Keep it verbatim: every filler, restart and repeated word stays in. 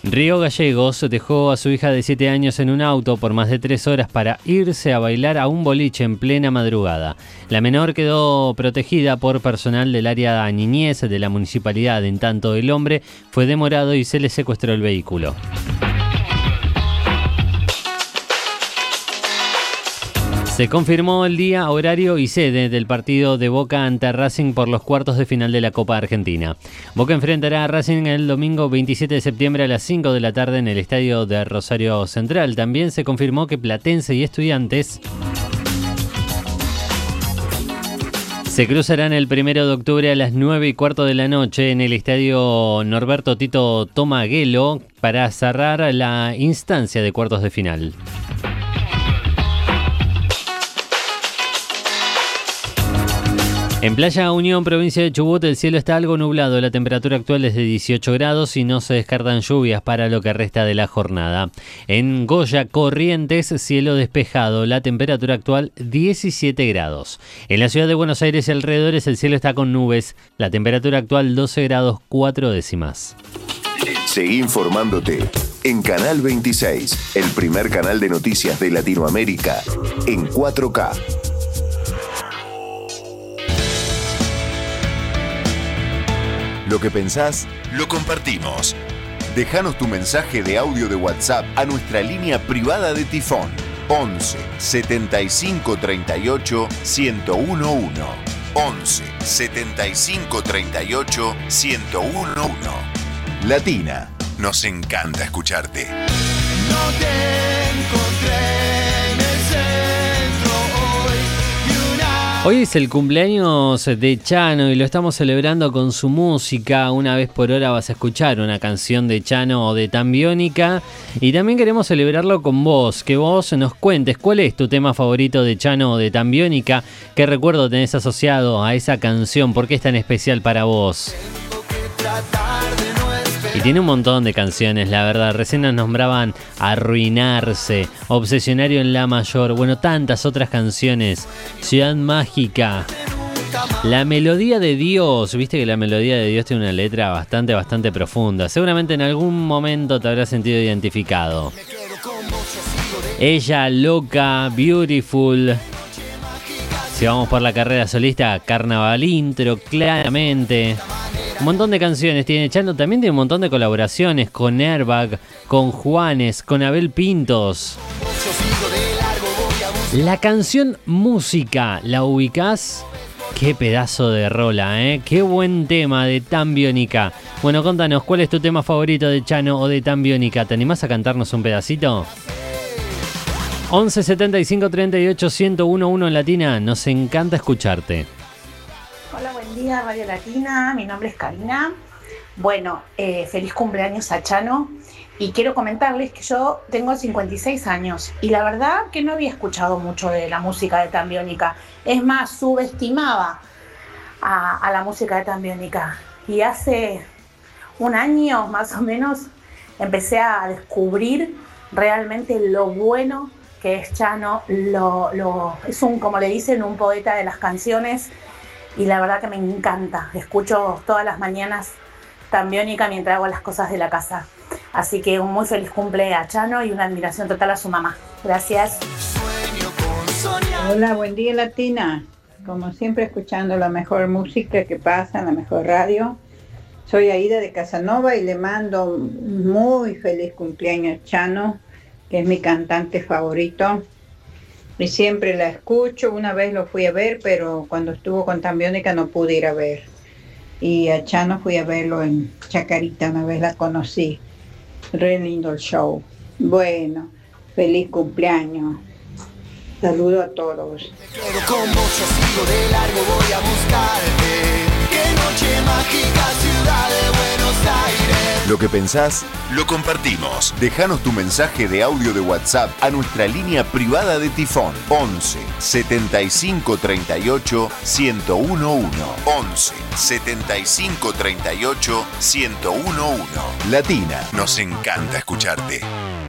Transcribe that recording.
Río Gallegos dejó a su hija de siete años en un auto por más de tres horas para irse a bailar a un boliche en plena madrugada. La menor quedó protegida por personal del área de niñez de la municipalidad, en tanto el hombre fue demorado y se le secuestró el vehículo. Se confirmó el día, horario y sede del partido de Boca ante Racing por los cuartos de final de la Copa Argentina. Boca enfrentará a Racing el domingo veintisiete de septiembre a las cinco de la tarde en el estadio de Rosario Central. También se confirmó que Platense y Estudiantes se cruzarán el primero de octubre a las nueve y cuarto de la noche en el estadio Norberto Tito Tomaguelo para cerrar la instancia de cuartos de final. En Playa Unión, provincia de Chubut, el cielo está algo nublado. La temperatura actual es de dieciocho grados y no se descartan lluvias para lo que resta de la jornada. En Goya, Corrientes, cielo despejado. La temperatura actual diecisiete grados. En la ciudad de Buenos Aires y alrededores, el cielo está con nubes. La temperatura actual doce grados cuatro décimas. Seguí informándote en Canal veintiséis, el primer canal de noticias de Latinoamérica en cuatro K. Lo que pensás, lo compartimos. Déjanos tu mensaje de audio de WhatsApp a nuestra línea privada de Tifón once setenta y cinco treinta y ocho ciento uno. once setenta y cinco treinta y ocho ciento uno. Latina, nos encanta escucharte. No te encontré en el centro hoy y una... Hoy es el cumpleaños de Chano y lo estamos celebrando con su música. Una vez por hora vas a escuchar una canción de Chano o de Tambiónica. Y también queremos celebrarlo con vos, que vos nos cuentes cuál es tu tema favorito de Chano o de Tambiónica. ¿Qué recuerdo tenés asociado a esa canción? ¿Por qué es tan especial para vos? Y tiene un montón de canciones, la verdad. Recién nos nombraban Arruinarse, Obsesionario en La Mayor. Bueno, tantas otras canciones. Ciudad Mágica. La Melodía de Dios. Viste que la Melodía de Dios tiene una letra bastante, bastante profunda. Seguramente en algún momento te habrás sentido identificado. Ella, Loca, Beautiful. Si vamos por la carrera solista, Carnaval Intro, claramente. Un montón de canciones tiene Chano, también tiene un montón de colaboraciones con Airbag, con Juanes, con Abel Pintos. La canción Música, ¿la ubicás? Qué pedazo de rola, ¿eh? Qué buen tema de Tambiónica. Bueno, contanos, ¿cuál es tu tema favorito de Chano o de Tambiónica? ¿Te animás a cantarnos un pedacito? once setenta y cinco treinta y ocho ciento uno en Latina, nos encanta escucharte. Hola, buen día Radio Latina, mi nombre es Karina. Bueno, eh, feliz cumpleaños a Chano y quiero comentarles que yo tengo cincuenta y seis años y la verdad que no había escuchado mucho de la música de Tambiónica. Es más, subestimaba a, a la música de Tambiónica y hace un año más o menos empecé a descubrir realmente lo bueno que es Chano, lo, lo, es un, como le dicen, un poeta de las canciones. Y la verdad que me encanta. Escucho todas las mañanas Tambiónica mientras hago las cosas de la casa. Así que un muy feliz cumple a Chano y una admiración total a su mamá. Gracias. Hola, buen día Latina. Como siempre escuchando la mejor música que pasa en la mejor radio. Soy Aida de Casanova y le mando un muy feliz cumpleaños a Chano, que es mi cantante favorito. Y siempre la escucho. Una vez lo fui a ver, pero cuando estuvo con Tambiónica no pude ir a ver. Y a Chano fui a verlo en Chacarita, una vez la conocí. Re lindo el show. Bueno, feliz cumpleaños. Saludo a todos. Con vos yo sigo de largo, voy a buscarte. Qué noche mágica, ciudad de Buenos Aires. Lo que pensás, lo compartimos. Déjanos tu mensaje de audio de WhatsApp a nuestra línea privada de Tifón once setenta y cinco treinta y ocho ciento uno. once setenta y cinco treinta y ocho ciento uno. Latina, nos encanta escucharte.